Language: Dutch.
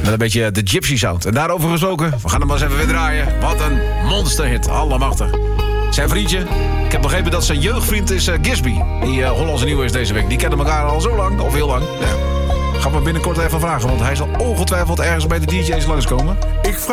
Met een beetje de gypsy sound. En daarover gesproken, we gaan hem maar eens even weer draaien. Wat een monsterhit, allemachtig. Zijn vriendje, ik heb begrepen dat zijn jeugdvriend is Gisby. Die Hollandse Nieuwe is deze week. Die kennen elkaar al zo lang, of heel lang. Ja. Gaan we binnenkort even vragen, want hij zal ongetwijfeld ergens bij de DJ's langskomen. Ik vraag